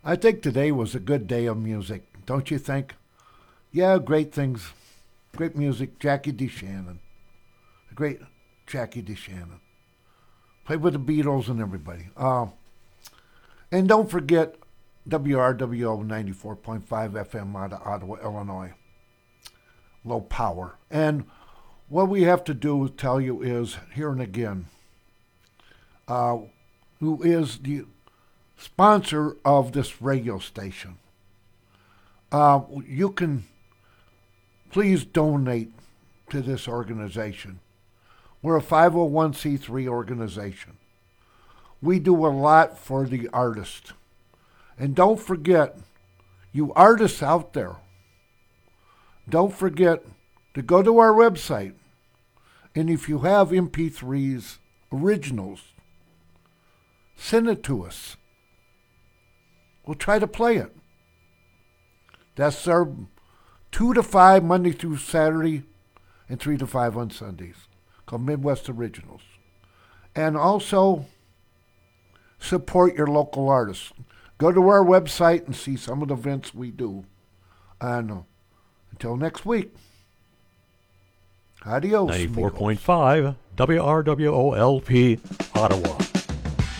I think today was a good day of music, don't you think? Yeah, great things. Great music. Jackie DeShannon. The great Jackie DeShannon. Played with the Beatles and everybody. And don't forget WRWO 94.5 FM out of Ottawa, Illinois. Low power. And what we have to do tell you is, here and again, who is the sponsor of this radio station. You can please donate to this organization. We're a 501c3 organization. We do a lot for the artist. And don't forget, you artists out there, don't forget to go to our website. And if you have MP3s, originals, send it to us. We'll try to play it. That's our 2 to 5 Monday through Saturday and 3 to 5 on Sundays, called Midwest Originals. And also support your local artists. Go to our website and see some of the events we do. And until next week, adios. 94.5 WRWOLP Ottawa.